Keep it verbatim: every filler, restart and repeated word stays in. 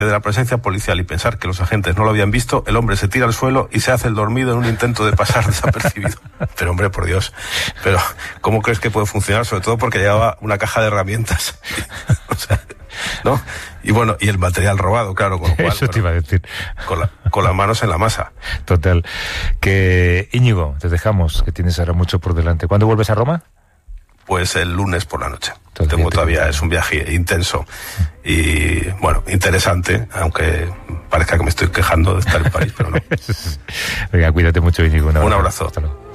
de la presencia policial y pensar que los agentes no lo habían visto, el hombre se tira al suelo y se hace el dormido en un intento de pasar desapercibido. Pero hombre, por Dios, pero ¿cómo crees que puede funcionar? Sobre todo porque llevaba una caja de herramientas. O sea, ¿no? Y bueno, y el material robado, claro, con lo cual, eso te bueno, iba a decir. Con, la, con las manos en la masa. Total. Que, Íñigo, te dejamos, que tienes ahora mucho por delante. ¿Cuándo vuelves a Roma? Pues el lunes por la noche. Entonces, Tengo todavía, es un viaje intenso y, bueno, interesante, aunque parezca que me estoy quejando de estar en París, pero no. Venga, cuídate mucho, Íñigo. Un abrazo. Un abrazo. Hasta luego.